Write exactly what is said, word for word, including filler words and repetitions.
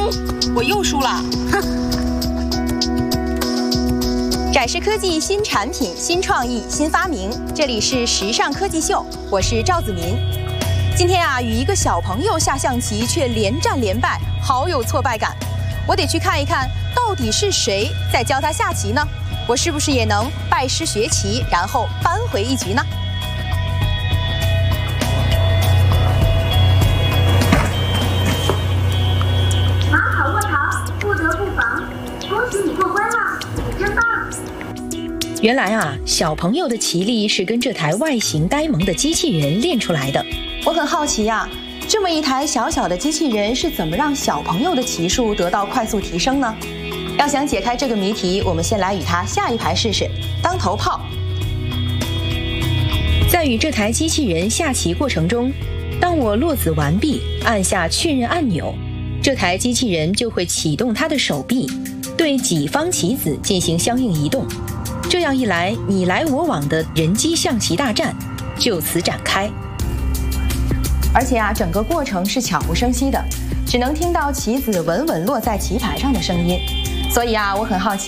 我又输了。哼。展示科技新产品、新创意、新发明，这里是时尚科技秀，我是赵子民。今天啊，与一个小朋友下象棋，却连战连败，好有挫败感。我得去看一看，到底是谁在教他下棋呢？我是不是也能拜师学棋，然后扳回一局呢？ 马好卧槽，不得不防。恭喜你过关了，你真棒！ 原来啊，小朋友的棋力是跟这台外形呆萌的机器人练出来的。 我很好奇呀、啊，这么一台小小的机器人是怎么让小朋友的棋术得到快速提升呢？要想解开这个谜题，我们先来与它下一盘试试当头炮。 在与这台机器人下棋过程中，当我落子完毕，按下确认按钮，这台机器人就会启动它的手臂，对己方棋子进行相应移动。这样一来，你来我往的人机象棋大战就此展开。 而且啊，整个过程是悄无声息的，只能听到棋子稳稳落在棋盘上的声音。所以啊，我很好奇。